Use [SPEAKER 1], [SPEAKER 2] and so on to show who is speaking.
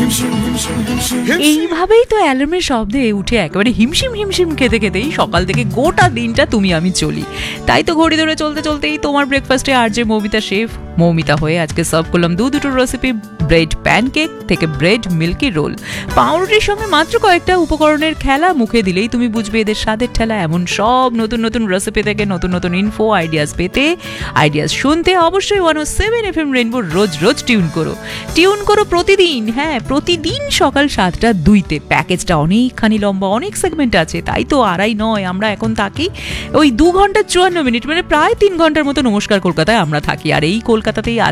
[SPEAKER 1] এইভাবেই তো অ্যালার্মের শব্দে উঠে একেবারে হিমশিম হিমশিম খেতে খেতেই সকাল থেকে গোটা দিনটা তুমি আমি চলি। তাই তো ঘড়ি ধরে চলতে চলতেই তোমার ব্রেকফাস্টে আর যে মৌমিতা শেফ মৌমিতা হয়ে আজকে সার্ভ করলাম দুটো রেসিপি, ব্রেড প্যানকেক থেকে ব্রেড মিল্কি রোল। পাউরুটির সঙ্গে মাত্র কয়েকটা উপকরণের খেলা, মুখে দিলেই তুমি বুঝবে এদের স্বাদের ঠেলা। এমন সব নতুন নতুন রেসিপি থেকে নতুন নতুন ইনফো, আইডিয়াস পেতে, আইডিয়াস শুনতে অবশ্যই 107 FM রেইনবো রোজ রোজ টিউন করো প্রতিদিন। হ্যাঁ, প্রতিদিন সকাল 7:02 প্যাকেজটা অনেকখানি লম্বা, অনেক সেগমেন্ট আছে, তাই তো আড়াই নয়, আমরা এখন থাকি ওই 2 ঘন্টা 54 মিনিট, মানে প্রায় 3 ঘন্টার মতো নমস্কার কলকাতায় আমরা থাকি। আর এই কলকাতাতেই